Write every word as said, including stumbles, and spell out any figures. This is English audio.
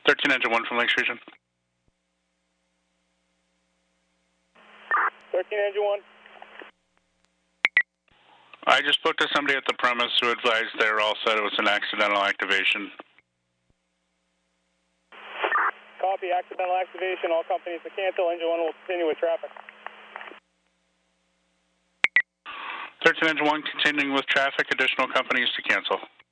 thirteen Engine one from Lakes Region. thirteen Engine one. I just spoke to somebody at the premise who advised they were all set. It was an accidental activation. Copy, accidental activation. All companies to cancel. Engine one will continue with traffic. thirteen Engine one continuing with traffic. Additional companies to cancel.